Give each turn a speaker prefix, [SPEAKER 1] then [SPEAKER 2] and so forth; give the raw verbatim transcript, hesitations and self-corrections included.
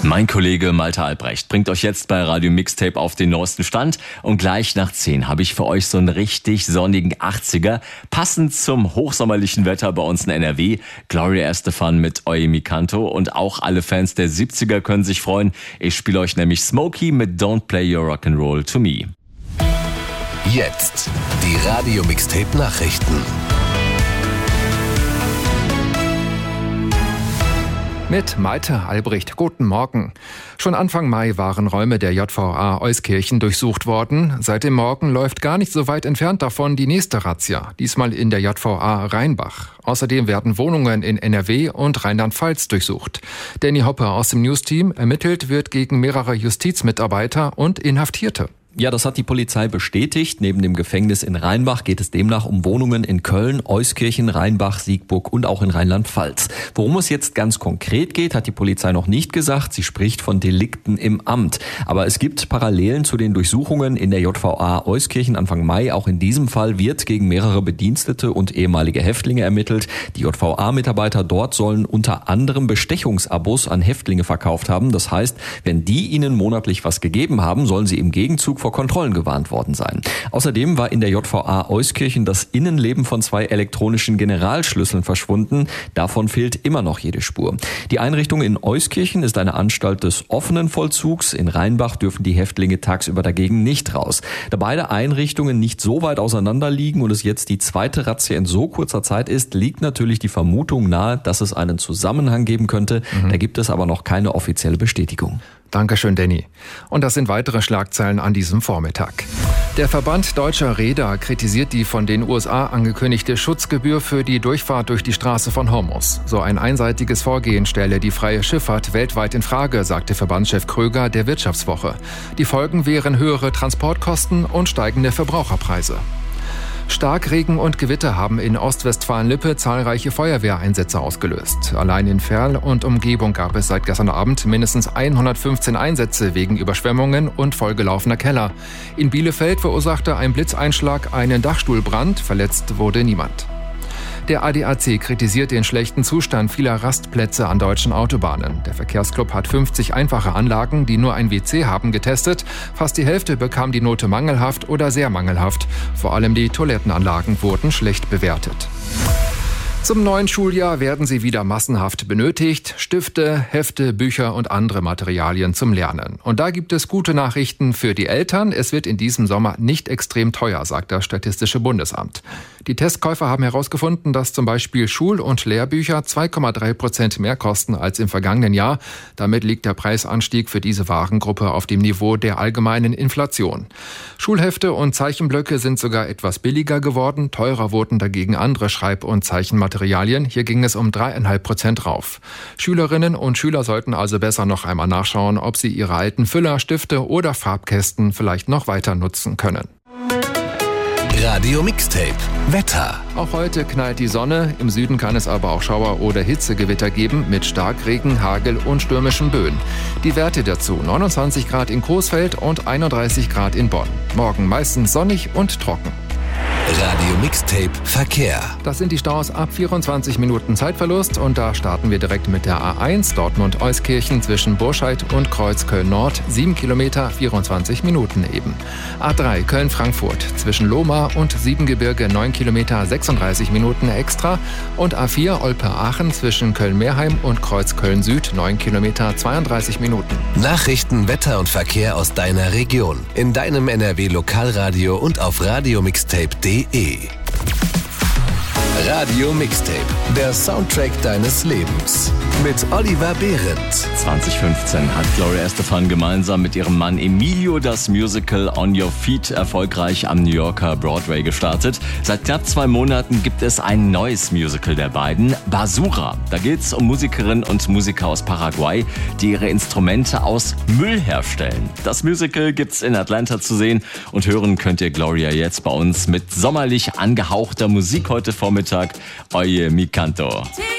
[SPEAKER 1] Mein Kollege Malte Albrecht bringt euch jetzt bei Radio Mixtape auf den neuesten Stand. Und gleich nach zehn habe ich für euch so einen richtig sonnigen achtziger, passend zum hochsommerlichen Wetter bei uns in N R W. Gloria Estefan mit Oye Mi Canto. Und auch alle Fans der siebziger können sich freuen. Ich spiele euch nämlich Smokey mit Don't Play Your Rock'n'Roll to Me.
[SPEAKER 2] Jetzt die Radio Mixtape Nachrichten.
[SPEAKER 3] Mit Malte Albrecht. Guten Morgen. Schon Anfang Mai waren Räume der J V A Euskirchen durchsucht worden. Seit dem Morgen läuft gar nicht so weit entfernt davon die nächste Razzia. Diesmal in der J V A Rheinbach. Außerdem werden Wohnungen in N R W und Rheinland-Pfalz durchsucht. Danny Hoppe aus dem News-Team. Ermittelt wird gegen mehrere Justizmitarbeiter und Inhaftierte.
[SPEAKER 4] Ja, das hat die Polizei bestätigt. Neben dem Gefängnis in Rheinbach geht es demnach um Wohnungen in Köln, Euskirchen, Rheinbach, Siegburg und auch in Rheinland-Pfalz. Worum es jetzt ganz konkret geht, hat die Polizei noch nicht gesagt. Sie spricht von Delikten im Amt. Aber es gibt Parallelen zu den Durchsuchungen in der J V A Euskirchen Anfang Mai. Auch in diesem Fall wird gegen mehrere Bedienstete und ehemalige Häftlinge ermittelt. Die J V A-Mitarbeiter dort sollen unter anderem Bestechungsabos an Häftlinge verkauft haben. Das heißt, wenn die ihnen monatlich was gegeben haben, sollen sie im Gegenzug vor Kontrollen gewarnt worden sein. Außerdem war in der J V A Euskirchen das Innenleben von zwei elektronischen Generalschlüsseln verschwunden. Davon fehlt immer noch jede Spur. Die Einrichtung in Euskirchen ist eine Anstalt des offenen Vollzugs. In Rheinbach dürfen die Häftlinge tagsüber dagegen nicht raus. Da beide Einrichtungen nicht so weit auseinander liegen und es jetzt die zweite Razzia in so kurzer Zeit ist, liegt natürlich die Vermutung nahe, dass es einen Zusammenhang geben könnte. Mhm. Da gibt es aber noch keine offizielle Bestätigung.
[SPEAKER 3] Dankeschön, Danny. Und das sind weitere Schlagzeilen an diesem Vormittag. Der Verband Deutscher Reeder kritisiert die von den U S A angekündigte Schutzgebühr für die Durchfahrt durch die Straße von Hormuz. So ein einseitiges Vorgehen stelle die freie Schifffahrt weltweit in Frage, sagte Verbandschef Kröger der Wirtschaftswoche. Die Folgen wären höhere Transportkosten und steigende Verbraucherpreise. Starkregen und Gewitter haben in Ostwestfalen-Lippe zahlreiche Feuerwehreinsätze ausgelöst. Allein in Verl und Umgebung gab es seit gestern Abend mindestens hundertfünfzehn Einsätze wegen Überschwemmungen und vollgelaufener Keller. In Bielefeld verursachte ein Blitzeinschlag einen Dachstuhlbrand, verletzt wurde niemand. Der A D A C kritisiert den schlechten Zustand vieler Rastplätze an deutschen Autobahnen. Der Verkehrsclub hat fünfzig einfache Anlagen, die nur ein W C haben, getestet. Fast die Hälfte bekam die Note mangelhaft oder sehr mangelhaft. Vor allem die Toilettenanlagen wurden schlecht bewertet. Zum neuen Schuljahr werden sie wieder massenhaft benötigt. Stifte, Hefte, Bücher und andere Materialien zum Lernen. Und da gibt es gute Nachrichten für die Eltern. Es wird in diesem Sommer nicht extrem teuer, sagt das Statistische Bundesamt. Die Testkäufer haben herausgefunden, dass zum Beispiel Schul- und Lehrbücher zwei Komma drei Prozent mehr kosten als im vergangenen Jahr. Damit liegt der Preisanstieg für diese Warengruppe auf dem Niveau der allgemeinen Inflation. Schulhefte und Zeichenblöcke sind sogar etwas billiger geworden. Teurer wurden dagegen andere Schreib- und Zeichenmaterialien. Hier ging es um drei Komma fünf Prozent rauf. Schülerinnen und Schüler sollten also besser noch einmal nachschauen, ob sie ihre alten Füller, Stifte oder Farbkästen vielleicht noch weiter nutzen können.
[SPEAKER 2] Radio Mixtape Wetter.
[SPEAKER 3] Auch heute knallt die Sonne. Im Süden kann es aber auch Schauer- oder Hitzegewitter geben mit Starkregen, Hagel und stürmischen Böen. Die Werte dazu: neunundzwanzig Grad in Coesfeld und einunddreißig Grad in Bonn. Morgen meistens sonnig und trocken.
[SPEAKER 2] Radio Mixtape Verkehr.
[SPEAKER 3] Das sind die Staus ab vierundzwanzig Minuten Zeitverlust und da starten wir direkt mit der A eins Dortmund-Euskirchen zwischen Burscheid und Kreuz Köln-Nord, sieben Kilometer, vierundzwanzig Minuten eben. A drei Köln-Frankfurt zwischen Lohmar und Siebengebirge, neun Kilometer, sechsunddreißig Minuten extra und A vier Olpe-Aachen zwischen Köln-Meerheim und Kreuz Köln-Süd, neun Kilometer, zweiunddreißig Minuten.
[SPEAKER 2] Nachrichten, Wetter und Verkehr aus deiner Region in deinem N R W Lokalradio und auf radiomixtape punkt de. Radio Mixtape, der Soundtrack deines Lebens. Mit Oliver Behrendt.
[SPEAKER 1] zwanzig fünfzehn hat Gloria Estefan gemeinsam mit ihrem Mann Emilio das Musical On Your Feet erfolgreich am New Yorker Broadway gestartet. Seit knapp zwei Monaten gibt es ein neues Musical der beiden, Basura. Da geht es um Musikerinnen und Musiker aus Paraguay, die ihre Instrumente aus Müll herstellen. Das Musical gibt's in Atlanta zu sehen und hören könnt ihr Gloria jetzt bei uns mit sommerlich angehauchter Musik heute Vormittag. Oye Mi Canto.